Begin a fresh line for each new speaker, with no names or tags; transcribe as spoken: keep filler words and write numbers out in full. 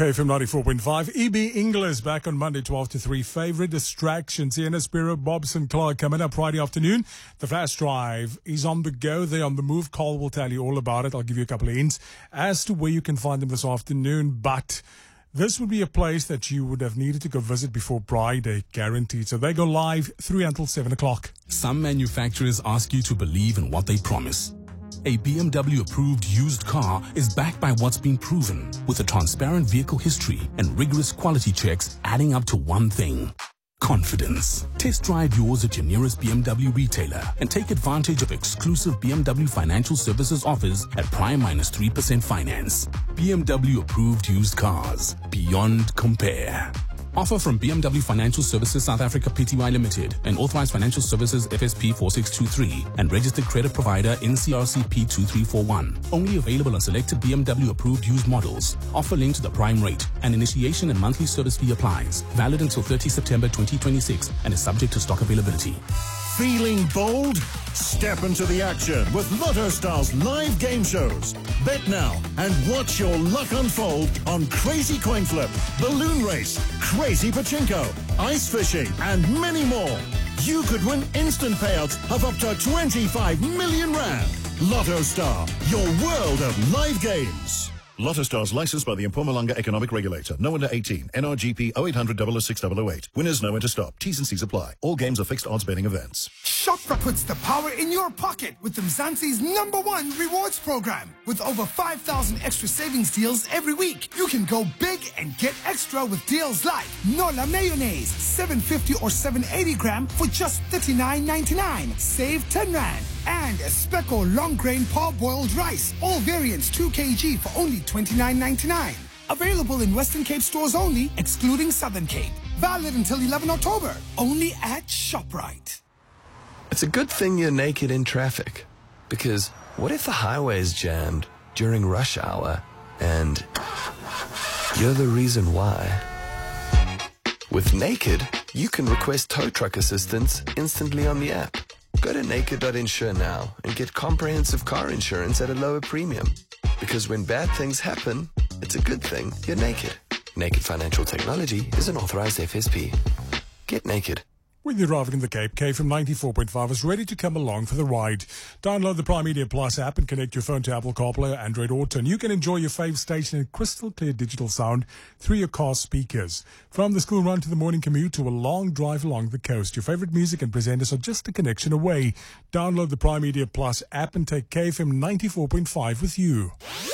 K F M ninety-four point five. E B English back on Monday, twelve to three. Favorite distractions. Ian Spiro, Bobson Clark coming up Friday afternoon. The Flash Drive is on the go. They're on the move. Cole will tell you all about it. I'll give you a couple of hints as to where you can find them this afternoon. But this would be a place that you would have needed to go visit before Friday, guaranteed. So they go live three until seven o'clock.
Some manufacturers ask you to believe in what they promise. A B M W-approved used car is backed by what's been proven, with a transparent vehicle history and rigorous quality checks adding up to one thing: confidence. Test drive yours at your nearest B M W retailer and take advantage of exclusive B M W financial services offers at prime minus three percent finance. B M W-approved used cars. Beyond compare. Offer from B M W Financial Services South Africa Pty Limited and Authorized Financial Services F S P four six two three and Registered Credit Provider N C R C P two three four one. Only available on selected B M W approved used models. Offer linked to the prime rate. An initiation and monthly service fee applies. Valid until thirtieth September twenty twenty-six and is subject to stock availability.
Feeling bold? Step into the action with Lotto Stars live game shows. Bet now and watch your luck unfold on Crazy Coin Flip, Balloon Race, Crazy Pachinko, Ice Fishing, and many more. You could win instant payouts of up to twenty-five million rand. Lotto Star, your world of live games. Lotto Stars licensed by the Mpumalanga Economic Regulator. No under eighteen. N R G P oh eight hundred, double oh six, double oh eight. Winners know when to stop. T's and C's apply. All games are fixed odds betting events.
Shopra puts the power in your pocket with Mzansi's number one rewards program. With over five thousand extra savings deals every week, you can go big and get extra with deals like Nola Mayonnaise, seven fifty or seven eighty gram for just thirty-nine ninety-nine. Save ten rand. And a Speckle long grain parboiled rice, all variants two kilograms for only twenty-nine ninety-nine. Available in Western Cape stores only, excluding Southern Cape. Valid until eleventh October, only at ShopRite.
It's a good thing you're naked in traffic, because what if the highway is jammed during rush hour and you're the reason why? With Naked, you can request tow truck assistance instantly on the app. Go to naked dot insure now and get comprehensive car insurance at a lower premium. Because when bad things happen, it's a good thing you're naked. Naked Financial Technology is an authorized F S P. Get naked.
When you're driving in the Cape, K F M ninety-four point five is ready to come along for the ride. Download the Prime Media Plus app and connect your phone to Apple CarPlay or Android Auto, and you can enjoy your fave station in crystal clear digital sound through your car speakers. From the school run to the morning commute to a long drive along the coast, your favorite music and presenters are just a connection away. Download the Prime Media Plus app and take K F M ninety-four point five with you.